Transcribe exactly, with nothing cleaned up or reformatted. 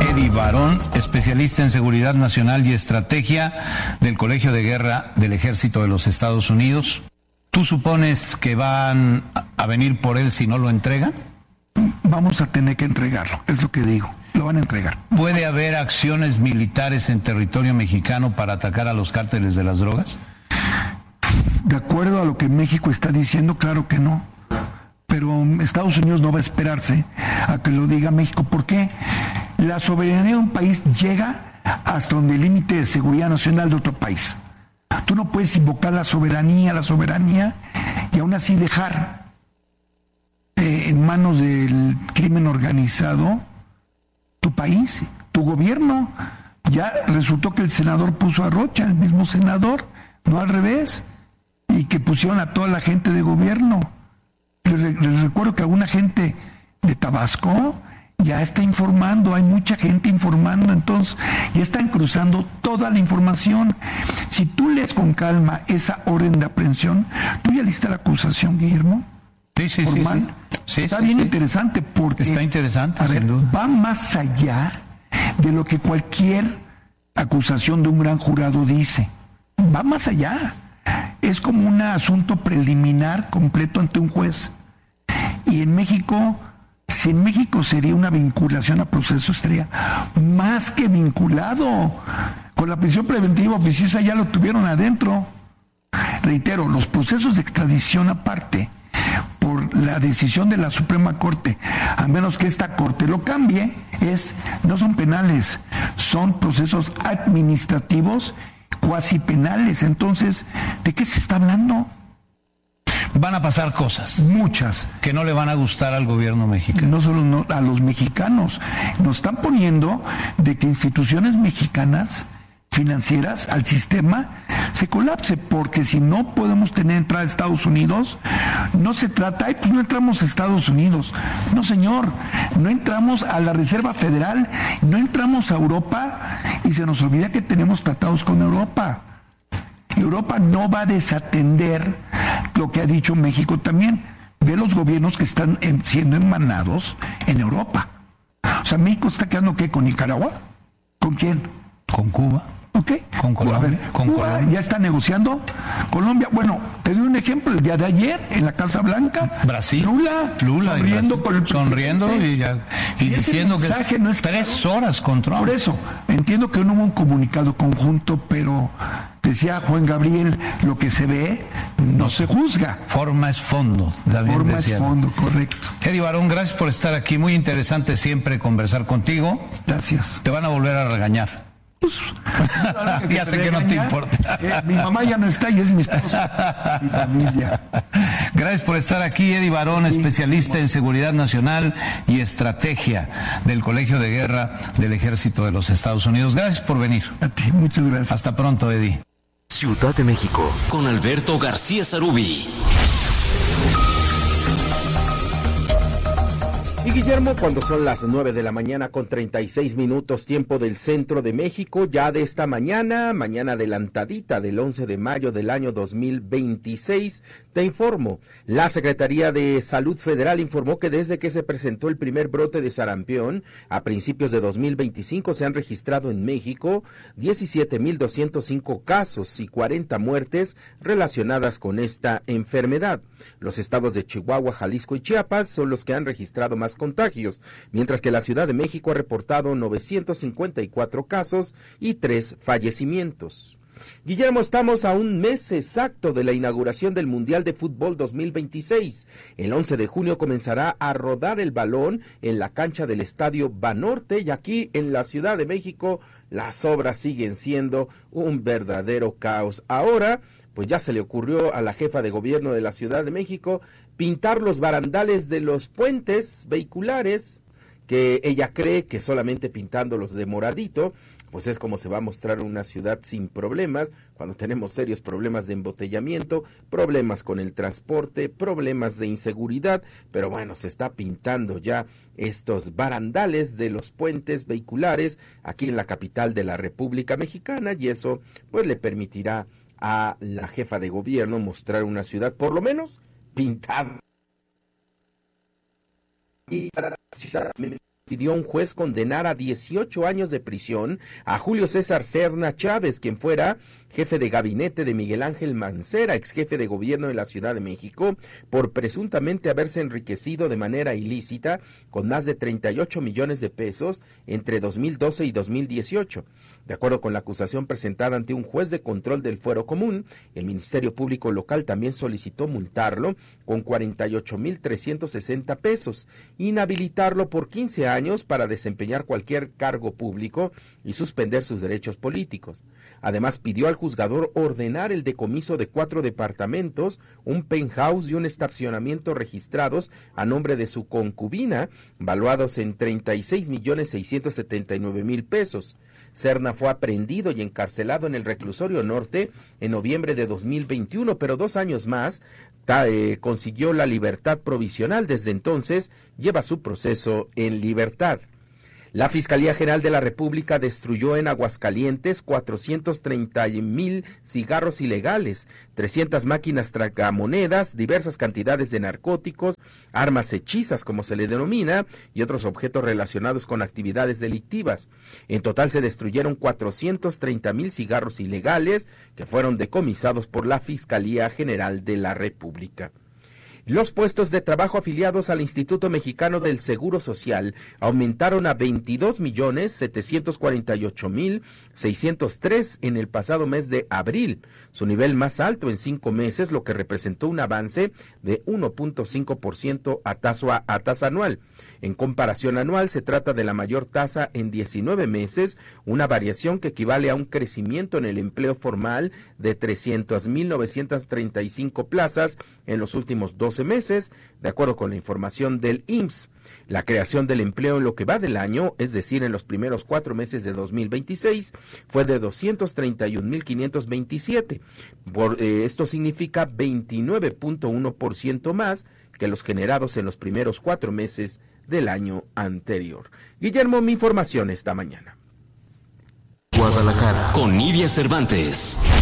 Eddie Barón, especialista en seguridad nacional y estrategia del Colegio de Guerra del Ejército de los Estados Unidos. ¿Tú supones que van a venir por él si no lo entrega? Vamos a tener que entregarlo, es lo que digo, lo van a entregar. ¿Puede haber acciones militares en territorio mexicano para atacar a los cárteles de las drogas? De acuerdo a lo que México está diciendo, claro que no. Pero Estados Unidos no va a esperarse a que lo diga México. ¿Por qué? La soberanía de un país llega hasta donde el límite de seguridad nacional de otro país. Tú no puedes invocar la soberanía, la soberanía, y aún así dejar eh, en manos del crimen organizado tu país, tu gobierno. Ya resultó que el senador puso a Rocha, el mismo senador, no al revés, y que pusieron a toda la gente de gobierno. Les, les recuerdo que alguna gente de Tabasco ya está informando, hay mucha gente informando, entonces ya están cruzando toda la información. Si tú lees con calma esa orden de aprehensión, ¿tú ya leíste la acusación, Guillermo? Sí, sí, formal. sí, sí. Está sí, bien sí. interesante porque está interesante, a ver, sin duda. va más allá de lo que cualquier acusación de un gran jurado dice. Va más allá. Es como un asunto preliminar completo ante un juez. Y en México, si en México sería una vinculación a proceso, estaría más que vinculado. Con la prisión preventiva oficiosa ya lo tuvieron adentro. Reitero, los procesos de extradición aparte, por la decisión de la Suprema Corte, a menos que esta Corte lo cambie, es, no son penales, son procesos administrativos cuasi penales. Entonces, ¿de qué se está hablando? Van a pasar cosas. Muchas. Que no le van a gustar al gobierno mexicano. No solo no, a los mexicanos. Nos están poniendo de que instituciones mexicanas financieras al sistema se colapse, porque si no podemos tener entrada a Estados Unidos, no se trata, ay, pues no entramos a Estados Unidos. No, señor, no entramos a la Reserva Federal, no entramos a Europa y se nos olvida que tenemos tratados con Europa. Europa no va a desatender lo que ha dicho México también. Ve los gobiernos que están en, siendo emanados en Europa. O sea, México está quedando, ¿qué? ¿Con Nicaragua? ¿Con quién? Con Cuba. ¿Ok? Con Colombia. A ver, con Cuba Colombia. ya está negociando. Colombia, bueno, te doy un ejemplo, el día de ayer en la Casa Blanca. Brasil. Lula, Lula sonriendo Brasil. con el presidente. Sonriendo y, ya, y Si diciendo ese mensaje que no es tres claro, horas con Trump. Por eso, entiendo que no hubo un comunicado conjunto, pero decía Juan Gabriel, lo que se ve no se juzga. Forma es fondo. También Forma decía. es fondo, correcto. Eddie Barón, gracias por estar aquí. Muy interesante siempre conversar contigo. Gracias. Te van a volver a regañar. Pues, claro que ya te sé que no te regaña. importa. Eh, mi mamá ya no está y es mi esposa, mi familia. Gracias por estar aquí, Eddie Barón, sí, especialista en seguridad nacional y estrategia del Colegio de Guerra del Ejército de los Estados Unidos. Gracias por venir. A ti, muchas gracias. Hasta pronto, Eddie. Ciudad de México, con Alberto García Zarubi. Y Guillermo, cuando son las nueve de la mañana con treinta y seis minutos tiempo del centro de México, ya de esta mañana, mañana adelantadita del once de mayo del año dos mil veintiséis, te informo, la Secretaría de Salud Federal informó que desde que se presentó el primer brote de sarampión a principios de dos mil veinticinco se han registrado en México diecisiete mil doscientos cinco casos y cuarenta muertes relacionadas con esta enfermedad. Los estados de Chihuahua, Jalisco y Chiapas son los que han registrado más contagios, mientras que la Ciudad de México ha reportado novecientos cincuenta y cuatro casos y tres fallecimientos. Guillermo, estamos a un mes exacto de la inauguración del Mundial de Fútbol dos mil veintiséis. El once de junio comenzará a rodar el balón en la cancha del Estadio Banorte, y aquí en la Ciudad de México las obras siguen siendo un verdadero caos. Ahora, pues ya se le ocurrió a la jefa de gobierno de la Ciudad de México pintar los barandales de los puentes vehiculares, que ella cree que solamente pintándolos de moradito, pues es como se va a mostrar una ciudad sin problemas, cuando tenemos serios problemas de embotellamiento, problemas con el transporte, problemas de inseguridad, pero bueno, se está pintando ya estos barandales de los puentes vehiculares aquí en la capital de la República Mexicana, y eso pues le permitirá a la jefa de gobierno mostrar una ciudad por lo menos pintada. Y la ciudad pidió a un juez condenar a dieciocho años de prisión a Julio César Serna Chávez, quien fuera jefe de gabinete de Miguel Ángel Mancera, ex jefe de gobierno de la Ciudad de México, por presuntamente haberse enriquecido de manera ilícita con más de treinta y ocho millones de pesos entre dos mil doce y dos mil dieciocho. De acuerdo con la acusación presentada ante un juez de control del Fuero Común, el Ministerio Público local también solicitó multarlo con cuarenta y ocho mil trescientos sesenta pesos, inhabilitarlo por quince años para desempeñar cualquier cargo público y suspender sus derechos políticos. Además, pidió al juzgador ordenar el decomiso de cuatro departamentos, un penthouse y un estacionamiento registrados a nombre de su concubina, valuados en treinta y seis millones seiscientos setenta y nueve mil pesos. Serna fue aprehendido y encarcelado en el Reclusorio Norte en noviembre de dos mil veintiuno, pero dos años más ta, eh, consiguió la libertad provisional. Desde entonces lleva su proceso en libertad. La Fiscalía General de la República destruyó en Aguascalientes cuatrocientos treinta mil cigarros ilegales, trescientas máquinas tragamonedas, diversas cantidades de narcóticos, armas hechizas como se le denomina, y otros objetos relacionados con actividades delictivas. En total se destruyeron cuatrocientos treinta mil cigarros ilegales que fueron decomisados por la Fiscalía General de la República. Los puestos de trabajo afiliados al Instituto Mexicano del Seguro Social aumentaron a veintidós millones setecientos cuarenta y ocho mil seiscientos tres en el pasado mes de abril, su nivel más alto en cinco meses, lo que representó un avance de uno punto cinco por ciento a tasa, a tasa anual. En comparación anual se trata de la mayor tasa en diecinueve meses, una variación que equivale a un crecimiento en el empleo formal de trescientas mil novecientas treinta y cinco plazas en los últimos doce meses, de acuerdo con la información del I M S S. La creación del empleo en lo que va del año, es decir, en los primeros cuatro meses de dos mil veintiséis, fue de doscientos treinta y un mil quinientos veintisiete. Por, eh, esto significa veintinueve punto uno por ciento más que los generados en los primeros cuatro meses del año anterior. Guillermo, mi información esta mañana. Guadalajara, con Nidia Cervantes.